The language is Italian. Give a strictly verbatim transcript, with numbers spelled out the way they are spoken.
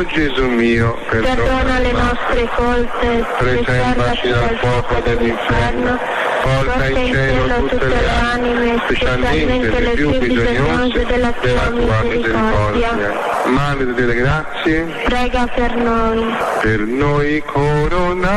Gesù mio, perdona, perdona le nostre colpe, preservaci dal fuoco dell'inferno, porta in cielo tutte le anime, specialmente le più bisognose della tua misericordia. Madre delle grazie, Prega per noi. per noi corona